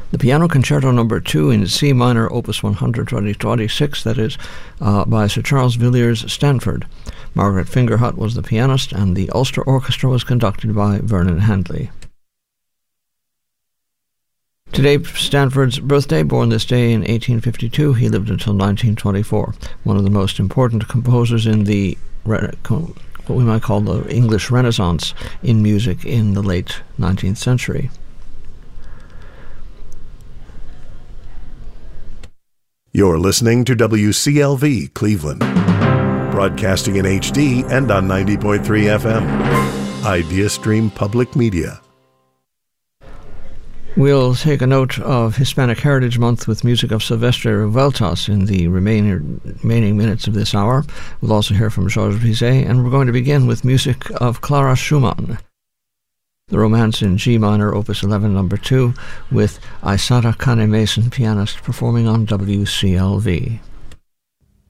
The Piano Concerto No. 2 in C minor, Opus 126, that is, by Sir Charles Villiers Stanford. Margaret Fingerhut was the pianist, and the Ulster Orchestra was conducted by Vernon Handley. Today, Stanford's birthday, born this day in 1852. He lived until 1924. One of the most important composers in the what we might call the English Renaissance in music in the late 19th century. You're listening to WCLV Cleveland, broadcasting in HD and on 90.3 FM. IdeaStream Public Media. We'll take a note of Hispanic Heritage Month with music of Silvestre Revueltas in the remaining minutes of this hour. We'll also hear from Georges Bizet, and we're going to begin with music of Clara Schumann. The Romance in G minor, Opus 11, No. 2, with Aisata Kane Mason, pianist, performing on WCLV.